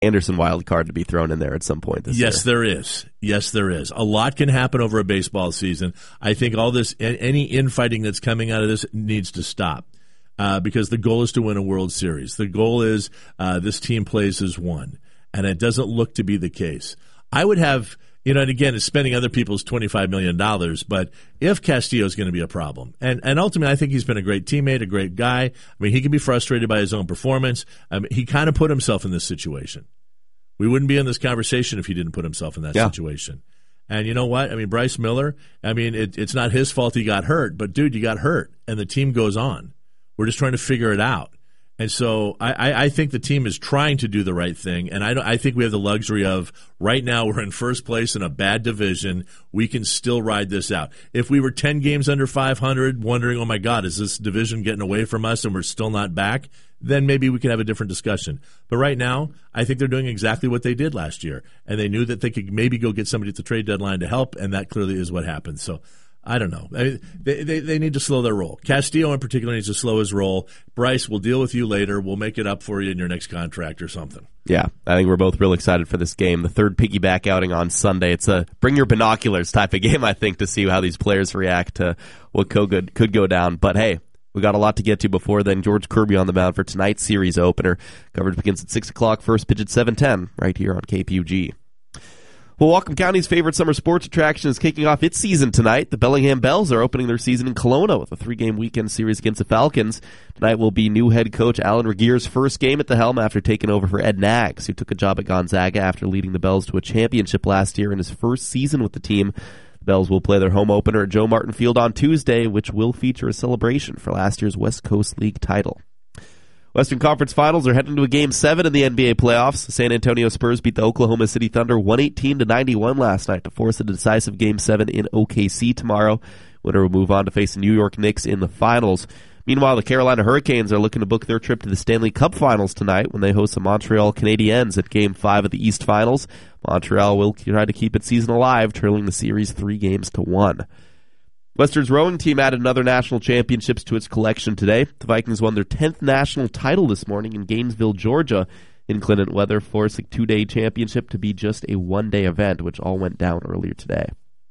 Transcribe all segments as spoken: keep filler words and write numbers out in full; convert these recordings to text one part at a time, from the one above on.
Anderson wild card to be thrown in there at some point this yes, year. Yes, there is. Yes, there is. A lot can happen over a baseball season. I think all this, any infighting that's coming out of this needs to stop uh, because the goal is to win a World Series. The goal is uh, this team plays as one, and it doesn't look to be the case. I would have, you know, and again, it's spending other people's twenty-five million dollars, but if Castillo is going to be a problem, and, and ultimately I think he's been a great teammate, a great guy. I mean, he can be frustrated by his own performance. I mean, he kind of put himself in this situation. We wouldn't be in this conversation if he didn't put himself in that yeah. situation. And you know what? I mean, Bryce Miller, I mean, it, it's not his fault he got hurt, but dude, you got hurt, and the team goes on. We're just trying to figure it out. And so I, I think the team is trying to do the right thing, and I, don't, I think we have the luxury of right now we're in first place in a bad division. We can still ride this out. If we were ten games under five hundred, wondering, oh, my God, is this division getting away from us and we're still not back, then maybe we could have a different discussion. But right now, I think they're doing exactly what they did last year, and they knew that they could maybe go get somebody at the trade deadline to help, and that clearly is what happened. So I don't know. I mean, they, they they need to slow their roll. Castillo in particular needs to slow his roll. Bryce, we'll deal with you later. We'll make it up for you in your next contract or something. Yeah, I think we're both real excited for this game. The third piggyback outing on Sunday. It's a bring your binoculars type of game, I think, to see how these players react to what could, could go down. But hey, we got a lot to get to before then. George Kirby on the mound for tonight's series opener. Coverage begins at six o'clock, first pitch at seven ten, right here on K P U G. Well, Whatcom County's favorite summer sports attraction is kicking off its season tonight. The Bellingham Bells are opening their season in Kelowna with a three-game weekend series against the Falcons. Tonight will be new head coach Alan Regeer's first game at the helm after taking over for Ed Nags, who took a job at Gonzaga after leading the Bells to a championship last year in his first season with the team. The Bells will play their home opener at Joe Martin Field on Tuesday, which will feature a celebration for last year's West Coast League title. Western Conference Finals are heading to a Game seven in the N B A playoffs. The San Antonio Spurs beat the Oklahoma City Thunder one eighteen to ninety-one last night to force a decisive Game seven in O K C tomorrow. Winner will move on to face the New York Knicks in the finals. Meanwhile, the Carolina Hurricanes are looking to book their trip to the Stanley Cup Finals tonight when they host the Montreal Canadiens at Game five of the East Finals. Montreal will try to keep its season alive, trailing the series three games to one. Western's rowing team added another national championships to its collection today. The Vikings won their tenth national title this morning in Gainesville, Georgia. Inclement weather forced the two-day championship to be just a one-day event, which all went down earlier today.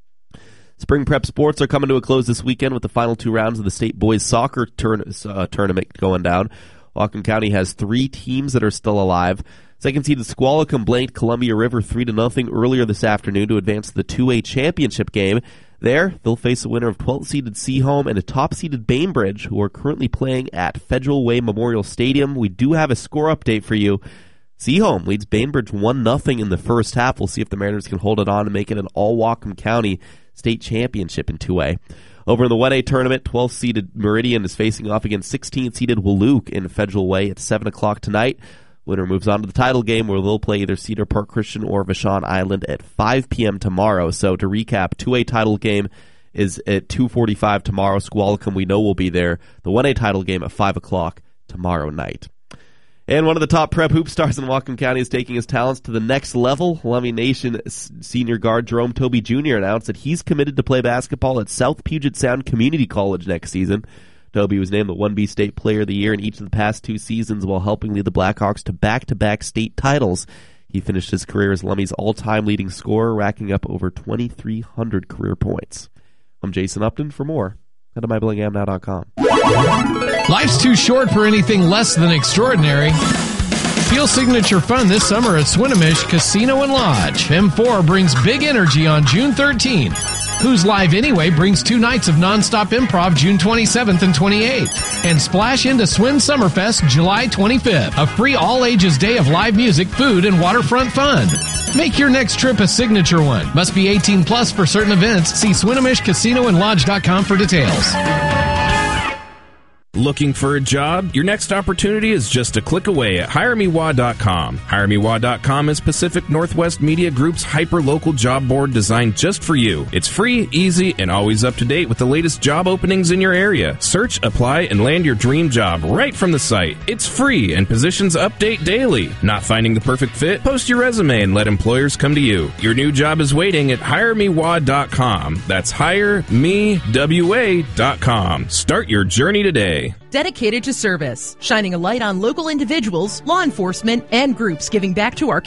Spring prep sports are coming to a close this weekend with the final two rounds of the state boys soccer turn, uh, tournament going down. Whatcom County has three teams that are still alive. Second seeded Squalicum blanked Columbia River three to nothing earlier this afternoon to advance to the two A championship game. There, they'll face a winner of twelfth seeded Seaholm and a top seeded Bainbridge, who are currently playing at Federal Way Memorial Stadium. We do have a score update for you. Seaholm leads Bainbridge one nothing in the first half. We'll see if the Mariners can hold it on and make it an all Whatcom County state championship in two A. Over in the one A tournament, twelfth seeded Meridian is facing off against sixteenth seeded Walook in Federal Way at seven o'clock tonight. Winner moves on to the title game where they'll play either Cedar Park Christian or Vashon Island at five p.m. tomorrow. So to recap, two A title game is at two forty-five tomorrow. Squalicum, we know, will be there. The one A title game at five o'clock tomorrow night. And one of the top prep hoop stars in Whatcom County is taking his talents to the next level. Lummi Nation senior guard Jerome Toby Junior announced that he's committed to play basketball at South Puget Sound Community College next season. Toby was named the one B State Player of the Year in each of the past two seasons while helping lead the Blackhawks to back-to-back state titles. He finished his career as Lummi's all-time leading scorer, racking up over twenty-three hundred career points. I'm Jason Upton. For more, head to my bellingham now dot com. Life's too short for anything less than extraordinary. Feel signature fun this summer at Swinomish Casino and Lodge. M four brings big energy on June thirteenth. Who's Live Anyway brings two nights of nonstop improv June twenty-seventh and twenty-eighth. And splash into Swim Summerfest July twenty-fifth, a free all-ages day of live music, food, and waterfront fun. Make your next trip a signature one. Must be eighteen plus for certain events. See Swinomish Casino and Lodge dot com for details. Looking for a job? Your next opportunity is just a click away at hire me wa dot com. hire me wa dot com is Pacific Northwest Media Group's hyper-local job board designed just for you. It's free, easy, and always up to date with the latest job openings in your area. Search, apply, and land your dream job right from the site. It's free, and positions update daily. Not finding the perfect fit? Post your resume and let employers come to you. Your new job is waiting at hire me wa dot com. That's hire me wa dot com. Start your journey today. Dedicated to service, shining a light on local individuals, law enforcement, and groups giving back to our